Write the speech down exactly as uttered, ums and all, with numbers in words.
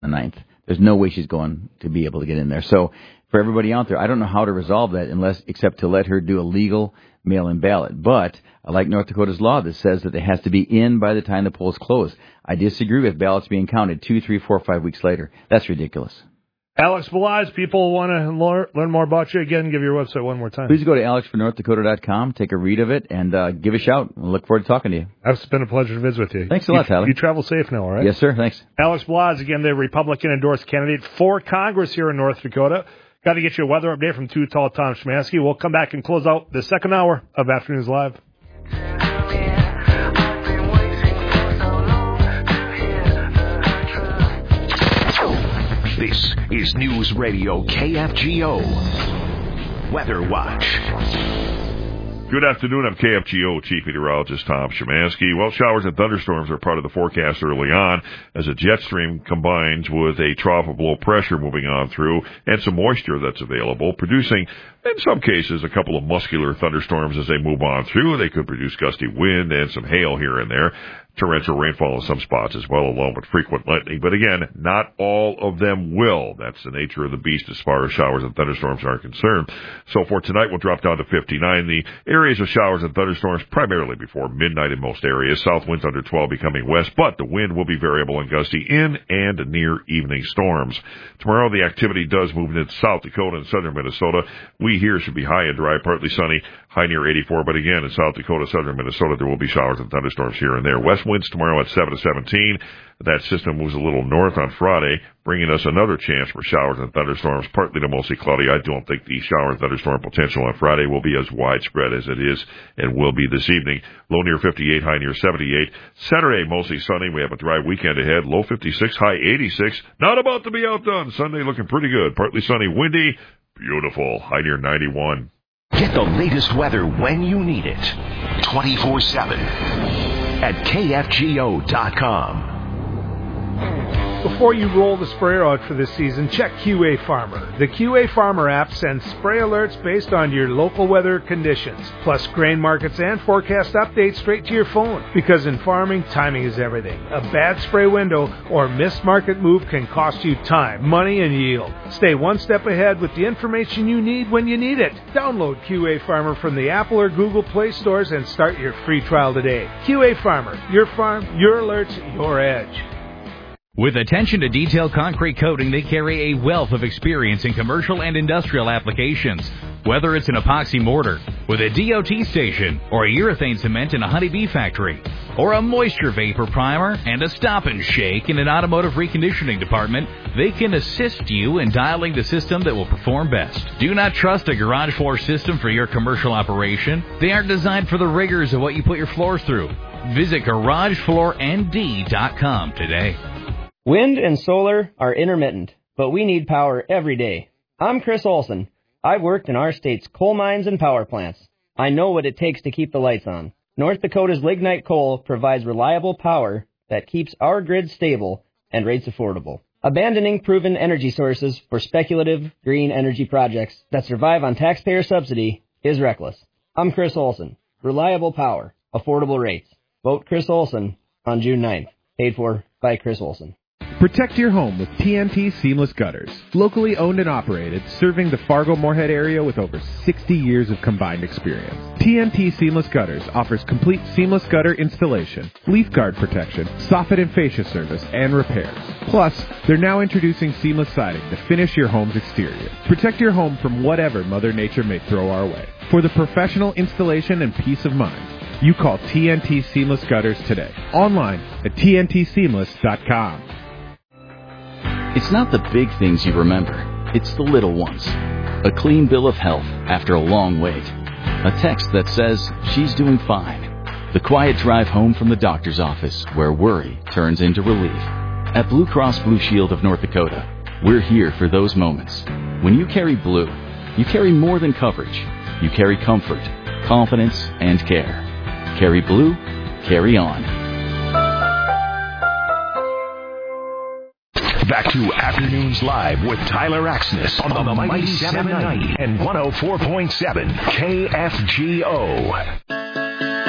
the ninth. There's no way she's going to be able to get in there. So for everybody out there, I don't know how to resolve that unless except to let her do a legal mail-in ballot. But I like North Dakota's law that says that it has to be in by the time the polls close. I disagree with ballots being counted two, three, four, five weeks later. That's ridiculous. Alex Balaz, people want to learn more about you. Again, give your website one more time. Please go to alex for north dakota dot com, take a read of it, and uh, give a shout. I look forward to talking to you. It's been a pleasure to visit with you. Thanks a lot, you, Tyler. You travel safe now, all right? Yes, sir. Thanks. Alex Balaz, again, the Republican-endorsed candidate for Congress here in North Dakota. Got to get you a weather update from Too Tall Tom Szymanski. We'll come back and close out the second hour of Afternoons Live. This is News Radio K F G O Weather Watch. Good afternoon. I'm K F G O Chief Meteorologist Tom Szymanski. Well, showers and thunderstorms are part of the forecast early on as a jet stream combines with a trough of low pressure moving on through and some moisture that's available, producing, in some cases, a couple of muscular thunderstorms as they move on through. They could produce gusty wind and some hail here and there. Torrential rainfall in some spots as well, along with frequent lightning. But again, not all of them will. That's the nature of the beast as far as showers and thunderstorms are concerned. So for tonight, we'll drop down to fifty-nine. The areas of showers and thunderstorms primarily before midnight in most areas. South winds under twelve becoming west, but the wind will be variable and gusty in and near evening storms. Tomorrow, the activity does move into South Dakota and southern Minnesota. We here should be high and dry, partly sunny, high near eighty-four. But again, in South Dakota, southern Minnesota, there will be showers and thunderstorms here and there. West winds tomorrow at seven to seventeen. That system moves a little north on Friday, bringing us another chance for showers and thunderstorms, partly to mostly cloudy. I don't think the shower and thunderstorm potential on Friday will be as widespread as it is and will be this evening. Low near fifty-eight, high near seventy-eight. Saturday, mostly sunny. We have a dry weekend ahead. Low fifty-six, high eighty-six. Not about to be outdone. Sunday looking pretty good. Partly sunny, windy, beautiful. High near ninety-one. Get the latest weather when you need it. twenty-four seven at K F G O dot com. Before you roll the sprayer out for this season, check Q A Farmer. The Q A Farmer app sends spray alerts based on your local weather conditions, plus grain markets and forecast updates straight to your phone. Because in farming, timing is everything. A bad spray window or missed market move can cost you time, money, and yield. Stay one step ahead with the information you need when you need it. Download Q A Farmer from the Apple or Google Play stores and start your free trial today. Q A Farmer, your farm, your alerts, your edge. With attention to detail concrete coating, they carry a wealth of experience in commercial and industrial applications. Whether it's an epoxy mortar with a D O T station or a urethane cement in a honeybee factory or a moisture vapor primer and a stop and shake in an automotive reconditioning department, they can assist you in dialing the system that will perform best. Do not trust a garage floor system for your commercial operation. They aren't designed for the rigors of what you put your floors through. Visit garage floor n d dot com today. Wind and solar are intermittent, but we need power every day. I'm Chris Olson. I've worked in our state's coal mines and power plants. I know what it takes to keep the lights on. North Dakota's lignite coal provides reliable power that keeps our grid stable and rates affordable. Abandoning proven energy sources for speculative green energy projects that survive on taxpayer subsidy is reckless. I'm Chris Olson. Reliable power, affordable rates. Vote Chris Olson on June ninth. Paid for by Chris Olson. Protect your home with T N T Seamless Gutters. Locally owned and operated, serving the Fargo-Moorhead area with over sixty years of combined experience. T N T Seamless Gutters offers complete seamless gutter installation, leaf guard protection, soffit and fascia service, and repairs. Plus, they're now introducing seamless siding to finish your home's exterior. Protect your home from whatever Mother Nature may throw our way. For the professional installation and peace of mind, you call T N T Seamless Gutters today. Online at T N T seamless dot com. It's not the big things you remember. It's the little ones. A clean bill of health after a long wait. A text that says she's doing fine. The quiet drive home from the doctor's office where worry turns into relief. At Blue Cross Blue Shield of North Dakota, we're here for those moments. When you carry blue, you carry more than coverage. You carry comfort, confidence, and care. Carry blue, carry on. Back to Afternoons Live with Tyler Axness on the Mighty seven ninety and one oh four point seven K F G O.